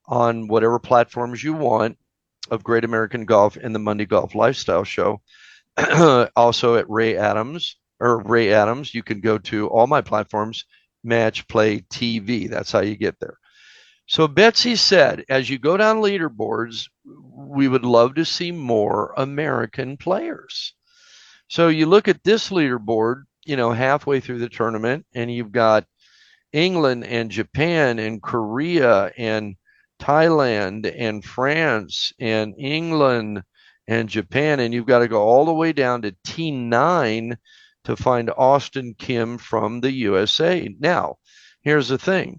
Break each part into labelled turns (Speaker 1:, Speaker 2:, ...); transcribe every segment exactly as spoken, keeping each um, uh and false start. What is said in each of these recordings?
Speaker 1: on whatever platforms you want of Great American Golf and the Monday Golf Lifestyle Show. Also at Ray Adams or Ray Adams, you can go to all my platforms, Match Play T V. That's how you get there. So Betsy said, as you go down leaderboards, we would love to see more American players. So you look at this leaderboard, you know, halfway through the tournament, and you've got England and Japan and Korea and Thailand and France and England and Japan, and you've got to go all the way down to T nine to find Austin Kim from the U S A. Now, here's the thing.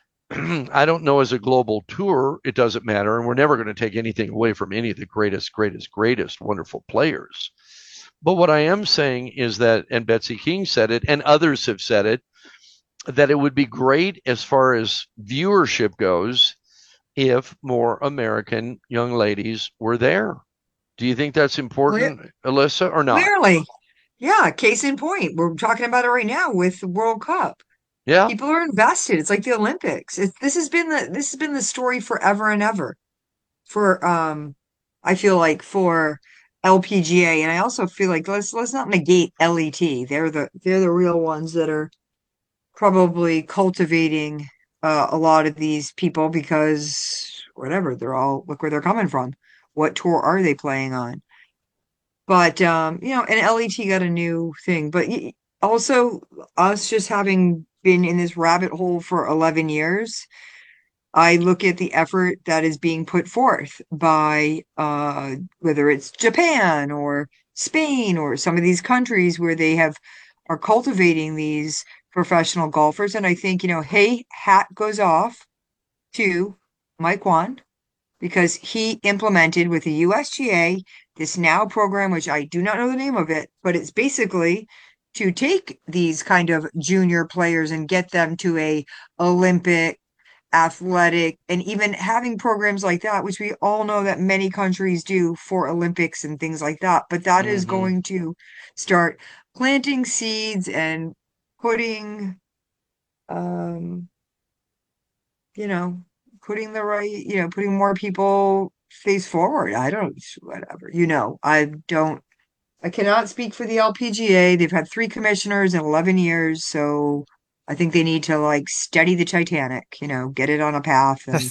Speaker 1: I don't know as a global tour, it doesn't matter. And we're never going to take anything away from any of the greatest, greatest, greatest wonderful players. But what I am saying is that, and Betsy King said it, and others have said it, that it would be great as far as viewership goes if more American young ladies were there. Do you think that's
Speaker 2: Cle-
Speaker 1: important, Alyssa, or not?
Speaker 2: Clearly. Yeah, case in point. We're talking about it right now with the World Cup.
Speaker 1: Yeah.
Speaker 2: People are invested. It's like the Olympics. It, this has been the this has been the story forever and ever for um I feel like for L P G A, and I also feel like let's let's not negate L E T. They're the they're the real ones that are probably cultivating uh, a lot of these people because whatever, they're all look where they're coming from. What tour are they playing on? But um, you know, and L E T got a new thing. But y- also us just having been in this rabbit hole for eleven years, I look at the effort that is being put forth by uh whether it's Japan or Spain or some of these countries where they have are cultivating these professional golfers. And I think, you know, hey, hat goes off to Mike Wan because he implemented with the U S G A this now program, which I do not know the name of it, but it's basically to take these kind of junior players and get them to a Olympic, athletic, and even having programs like that, which we all know that many countries do for Olympics and things like that. But that is
Speaker 1: Mm-hmm.
Speaker 2: going to start planting seeds and putting um you know, putting the right, you know, putting more people face forward. I don't, whatever, you know, I don't, I cannot speak for the L P G A. They've had three commissioners in eleven years, so I think they need to like steady the Titanic, you know, get it on a path and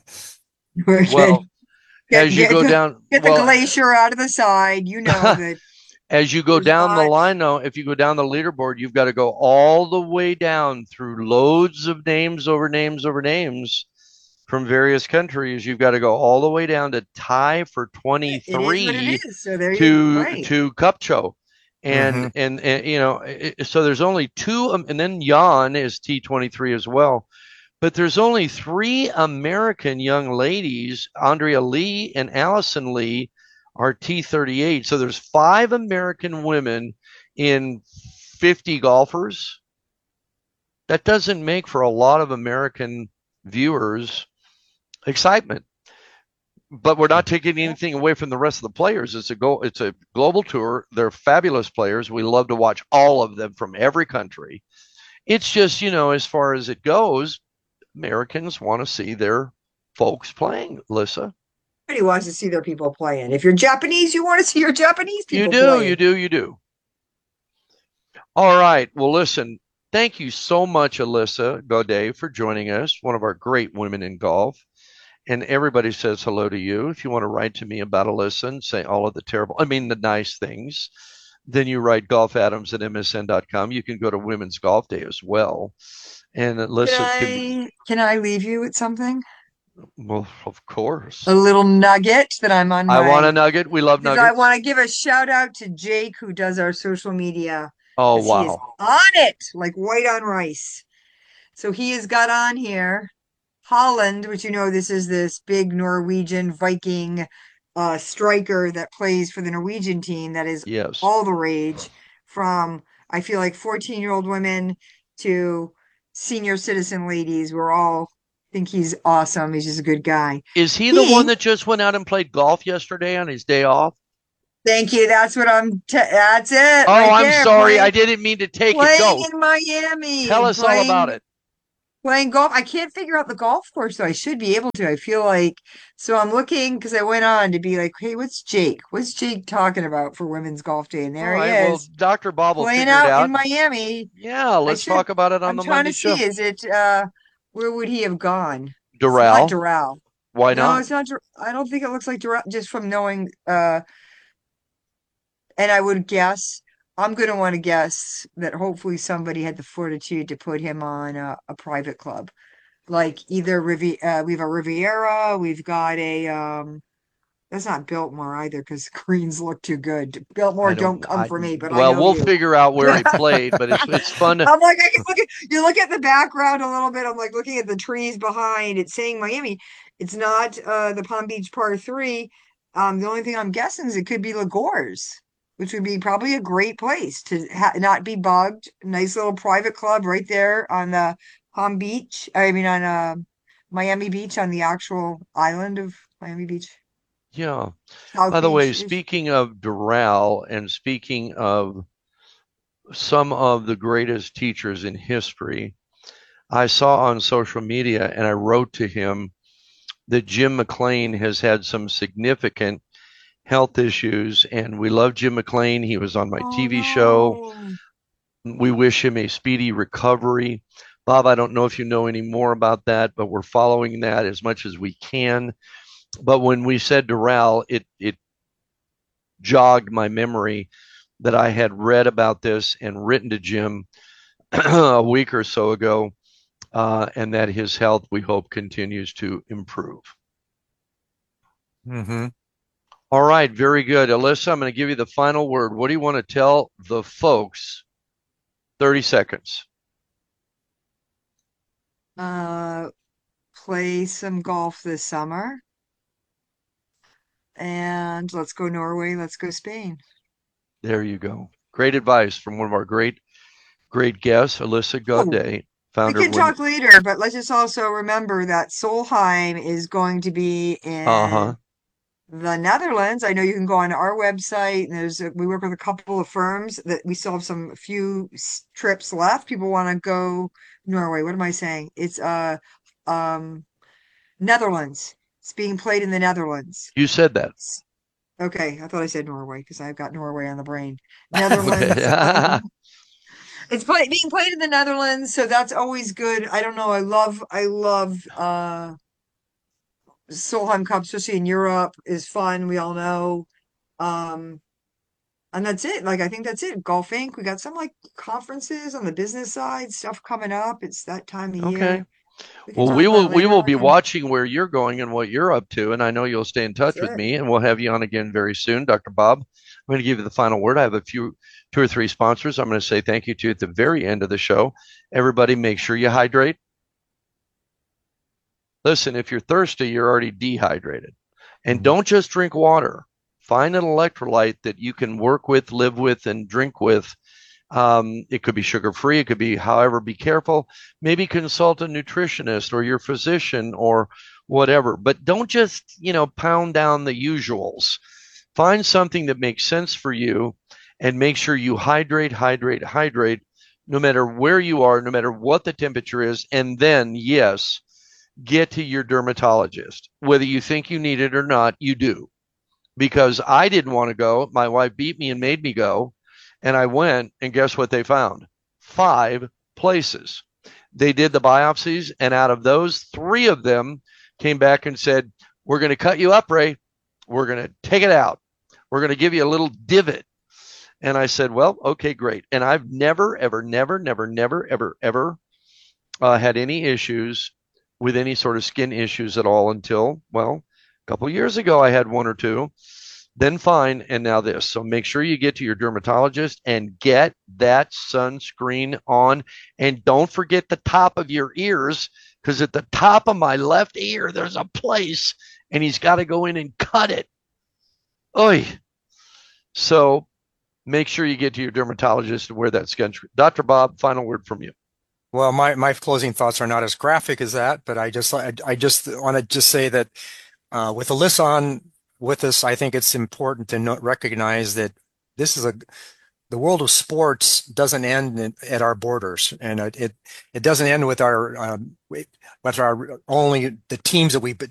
Speaker 2: get
Speaker 1: Well,
Speaker 2: get
Speaker 1: as you
Speaker 2: get
Speaker 1: go
Speaker 2: the
Speaker 1: down,
Speaker 2: get the
Speaker 1: well,
Speaker 2: glacier out of the side. You know that
Speaker 1: as you go
Speaker 2: there's
Speaker 1: down the
Speaker 2: not
Speaker 1: line, though, if you go down the leaderboard, you've got to go all the way down through loads of names over names over names from various countries. You've got to go all the way down to tie for
Speaker 2: it is what it
Speaker 1: twenty-three
Speaker 2: is. So there you
Speaker 1: to
Speaker 2: right.
Speaker 1: to Cupcho. And,
Speaker 3: Hmm.
Speaker 1: and and you know, it, so there's only two, um, and then Jan is T twenty-three as well. But there's only three American young ladies, Andrea Lee and Allison Lee, are T thirty-eight. So there's five American women in fifty golfers. That doesn't make for a lot of American viewers excitement. But we're not taking anything away from the rest of the players. It's a go. It's a global tour. They're fabulous players. We love to watch all of them from every country. It's just, you know, as far as it goes, Americans want to see their folks playing, Lissa.
Speaker 2: Everybody wants to see their people playing. If you're Japanese, you want to see your Japanese
Speaker 1: You
Speaker 2: people
Speaker 1: do, you
Speaker 2: playing.
Speaker 1: do, you do. All right. Well, listen, thank you so much, Alyssa Gaudet, for joining us, one of our great women in golf. And everybody says hello to you. If you want to write to me about Alyssa and say all of the terrible, I mean, the nice things, then you write golfadams at m s n dot com. You can go to Women's Golf Day as well. And
Speaker 2: Can
Speaker 1: Alyssa can be,
Speaker 2: I can I leave you with something?
Speaker 1: well, of
Speaker 2: A
Speaker 1: course.
Speaker 2: little nugget that I'm on
Speaker 1: I want a
Speaker 2: my
Speaker 1: nugget. We love
Speaker 2: because I
Speaker 1: nuggets.
Speaker 2: want to give a shout out to Jake who does our social media
Speaker 1: Oh,
Speaker 2: because he is
Speaker 1: wow.
Speaker 2: on it like white on rice. So he has got on here Holland, which you know this is this big Norwegian Viking uh striker that plays for the Norwegian team that is
Speaker 1: Yes.
Speaker 2: all the rage from I feel like fourteen year old women to senior citizen ladies. We're all think he's awesome. He's just a good guy.
Speaker 1: Is he the one
Speaker 2: He
Speaker 1: that just went out and played golf yesterday on his day off?
Speaker 2: Thank you. That's what I'm. T that's it
Speaker 1: Oh,
Speaker 2: right
Speaker 1: I'm
Speaker 2: there.
Speaker 1: sorry. I
Speaker 2: Playing,
Speaker 1: didn't mean to take it.
Speaker 2: playing
Speaker 1: Go.
Speaker 2: in Miami
Speaker 1: Tell
Speaker 2: and
Speaker 1: us all about
Speaker 2: playing.
Speaker 1: it.
Speaker 2: playing golf. I can't figure out the golf course, so I should be able to. I feel like so I'm looking because I went on to be like, hey, what's Jake? What's Jake talking about for Women's Golf Day? And
Speaker 1: All
Speaker 2: there he
Speaker 1: right. Well,
Speaker 2: is
Speaker 1: doctor Bob will
Speaker 2: playing
Speaker 1: figure it
Speaker 2: out
Speaker 1: out.
Speaker 2: in Miami.
Speaker 1: Yeah,
Speaker 2: I
Speaker 1: let's
Speaker 2: should.
Speaker 1: talk about it on
Speaker 2: I'm
Speaker 1: the
Speaker 2: trying
Speaker 1: Monday
Speaker 2: to
Speaker 1: show.
Speaker 2: see. Is it uh where would he have gone? It's not
Speaker 1: Doral,
Speaker 2: Doral.
Speaker 1: why
Speaker 2: No,
Speaker 1: not?
Speaker 2: it's not. Dor- I don't think it looks like Doral. Just from knowing. Uh, and I would guess. I'm going to want to guess that hopefully somebody had the fortitude to put him on a, a private club, like either Rivi. Uh, we have a Riviera. We've got a. Um, that's not Biltmore either because greens look too good. Biltmore,
Speaker 1: I don't.
Speaker 2: don't come
Speaker 1: I
Speaker 2: for me, but I
Speaker 1: well,
Speaker 2: know
Speaker 1: we'll
Speaker 2: you.
Speaker 1: figure out where he played, but it's it's fun to.
Speaker 2: I'm like, I can look at you look at the background a little bit. I'm like looking at the trees behind. It's saying Miami. It's not uh the Palm Beach par three. Um, the only thing I'm guessing is it could be Lagores, which would be probably a great place to ha not be bugged. Nice little private club right there on the Palm Beach. I mean on uh Miami Beach on the actual island of Miami Beach,
Speaker 1: Yeah.
Speaker 2: South
Speaker 1: By the way,
Speaker 2: Beach ish.
Speaker 1: speaking of Doral and speaking of some of the greatest teachers in history, I saw on social media and I wrote to him that Jim McLean has had some significant health issues, and we love Jim McLean. He was on my
Speaker 2: Oh
Speaker 1: T V show.
Speaker 2: no.
Speaker 1: We wish him a speedy recovery. Bob, I don't know if you know any more about that, but we're following that as much as we can. But when we said Doral, it it jogged my memory that I had read about this and written to Jim a week or so ago, uh, and that his health, we hope, continues to improve.
Speaker 3: Mm-hmm.
Speaker 1: All right, very good. Alyssa, I'm going to give you the final word. What do you want to tell the folks? thirty seconds.
Speaker 2: Uh, play some golf this summer. And let's go Norway, let's go Spain.
Speaker 1: There you go. Great advice from one of our great, great guests, Alyssa
Speaker 2: Oh,
Speaker 1: Godet,
Speaker 2: we
Speaker 1: founder of
Speaker 2: can
Speaker 1: Women.
Speaker 2: talk later, but let's just also remember that Solheim is going to be
Speaker 1: Uh huh.
Speaker 2: in the Netherlands. I know you can go on our website, and there's a, we work with a couple of firms that we still have some few s- trips left. People want to go Norway. What am I saying? It's uh um Netherlands. It's being played in the Netherlands.
Speaker 1: You said that.
Speaker 2: S- Okay, I thought I said Norway because I've got Norway on the brain. Netherlands.
Speaker 1: Okay.
Speaker 2: Um, it's play, being played in the Netherlands, so that's always good. I don't know. I love, I love uh Solheim Cup, especially in Europe, is fun. We all know. Um, and that's it. Like I think that's it. Golf Inc. We got some like conferences on the business side, stuff coming up. It's that time of
Speaker 1: Okay.
Speaker 2: year. We can
Speaker 1: Well,
Speaker 2: talk
Speaker 1: we
Speaker 2: about
Speaker 1: will
Speaker 2: it
Speaker 1: we
Speaker 2: later.
Speaker 1: will
Speaker 2: I
Speaker 1: be
Speaker 2: can.
Speaker 1: watching where you're going and what you're up to, and I know you'll stay in touch with
Speaker 2: Sure.
Speaker 1: me, and we'll have you on again very soon, Doctor Bob. I'm going to give you the final word. I have a few, two or three sponsors. I'm going to say thank you to at the very end of the show. Everybody, make sure you hydrate. Listen, if you're thirsty, you're already dehydrated, and don't just drink water. Find an electrolyte that you can work with, live with, and drink with. Um, it could be sugar free. It could be, however, be careful. Maybe consult a nutritionist or your physician or whatever. But don't just, you know, pound down the usuals. Find something that makes sense for you and make sure you hydrate, hydrate, hydrate, no matter where you are, no matter what the temperature is. And then, yes, get to your dermatologist. Whether you think you need it or not, you do. Because I didn't want to go. My wife beat me and made me go. And I went, and guess what they found? Five places. They did the biopsies, and out of those, three of them came back and said, we're going to cut you up, Ray. We're going to take it out. We're going to give you a little divot. And I said, well, okay, great. And I've never, ever, never, never, never, ever, ever uh, had any issues with any sort of skin issues at all until, well, a couple years ago, I had one or two, then fine, and now this. So make sure you get to your dermatologist and get that sunscreen on. And don't forget the top of your ears, because at the top of my left ear, there's a place, and he's got to go in and cut it. Oy. So make sure you get to your dermatologist and wear that sunscreen. Doctor Bob, final word from you.
Speaker 3: Well, my, my closing thoughts are not as graphic as that, but I just I, I just want to just say that uh, with Alyssa on with us, I think it's important to not recognize that this is a the world of sports doesn't end in, at our borders, and it it, it doesn't end with our um, with our only the teams that we